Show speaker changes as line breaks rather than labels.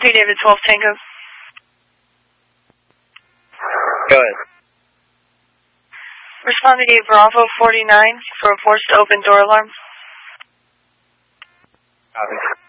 Hey, David, 12 Tango.
Go ahead.
Respond to gate Bravo 49 for a forced open door alarm.
Copy.